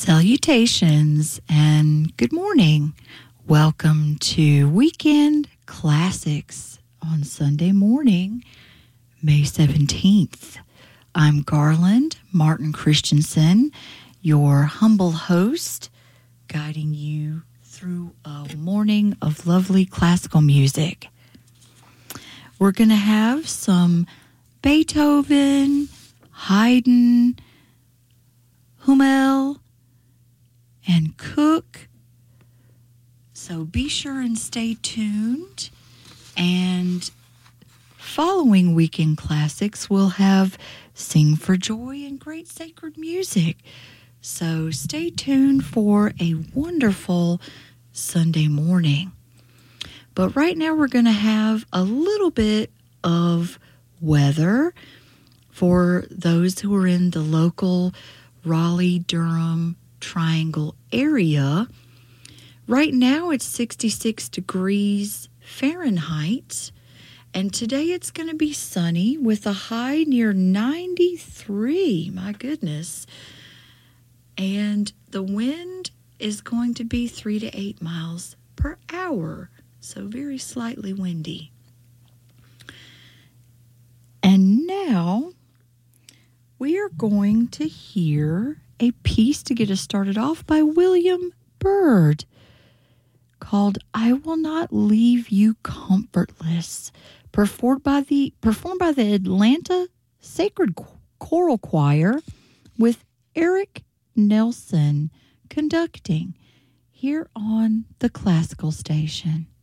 Salutations and good morning. Welcome to Weekend Classics on Sunday morning, May 17th. I'm Garland Martin Christensen, your humble host, guiding you through a morning of lovely classical music. We're going to have some Beethoven, Haydn, Hummel, and Cook. So be sure and stay tuned. And following Weekend Classics, we'll have Sing for Joy and Great Sacred Music. So stay tuned for a wonderful Sunday morning. But right now we're going to have a little bit of weather for those who are in the local Raleigh-Durham Triangle area. Right now it's 66 degrees Fahrenheit, and today it's going to be sunny with a high near 93. My goodness. And the wind is going to be 3 to 8 miles per hour, so very slightly windy. And now we are going to hear a piece to get us started off by William Byrd called I Will Not Leave You Comfortless, performed by the Atlanta Sacred Choral Choir with Eric Nelson conducting here on the Classical Station.